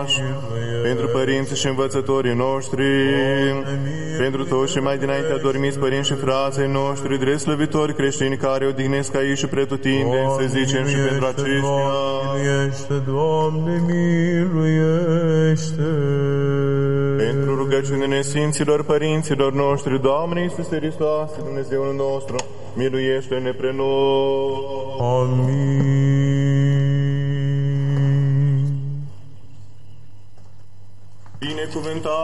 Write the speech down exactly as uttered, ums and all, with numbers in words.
pentru părinții și învățătorii noștri, pentru toți și mai dinainte adormiți părinți și frații noștri, drept slăvitori creștini care odihnesc aici și pretutindeni, să zicem și pentru aceștia. Miluiește, Doamne, miluiește! Pentru rugăciunile Sfinților Părinților noștri, Doamne Iisuse Hristoase, Dumnezeul nostru, miluiește-ne pre noi! Amin.